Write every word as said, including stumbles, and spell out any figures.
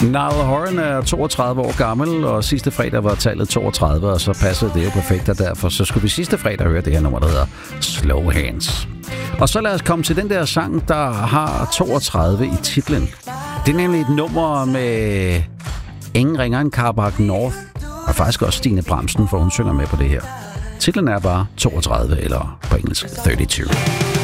Niall Horan er toogtredive år gammel, og sidste fredag var tallet toogtredive, og så passede det jo perfekt, og derfor så skulle vi sidste fredag høre det her nummer, der hedder Slow Hands. Og så lad os komme til den der sang, der har toogtredive i titlen. Det er nemlig et nummer med ingen ringer end Carbac North, og faktisk også Stine Bramsen, for hun synger med på det her. Titlen er bare toogtredive, eller på engelsk treogtredive.